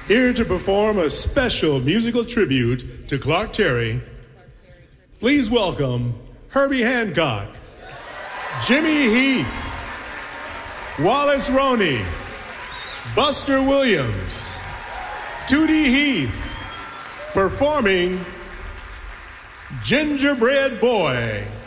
Here to perform a special musical tribute to Clark Terry, please welcome Herbie Hancock, Jimmy Heath, Wallace Roney, Buster Williams, Tootie Heath, performing Gingerbread Boy.